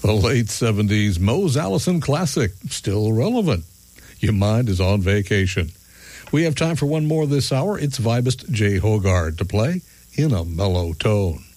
The late 70s Mose Allison classic, still relevant. Your mind is on vacation. We have time for one more this hour. It's vibist Jay Hogard to play in a mellow tone.